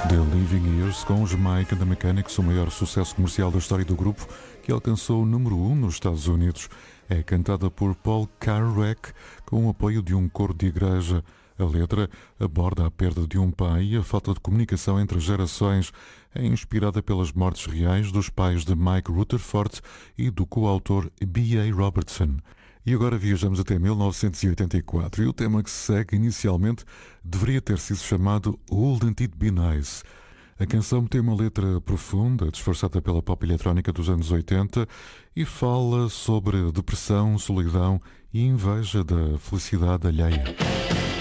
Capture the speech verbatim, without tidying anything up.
The Living Years com os Mike and the Mechanics, o maior sucesso comercial da história do grupo, que alcançou o número um nos Estados Unidos. É cantada por Paul Carrack com o apoio de um coro de igreja. A letra aborda a perda de um pai e a falta de comunicação entre gerações. É inspirada pelas mortes reais dos pais de Mike Rutherford e do coautor B A Robertson. E agora viajamos até mil novecentos e oitenta e quatro e o tema que se segue inicialmente deveria ter sido chamado Wouldn't It Be Nice. A canção tem uma letra profunda, disfarçada pela pop eletrónica dos anos oitenta e fala sobre depressão, solidão e inveja da felicidade alheia.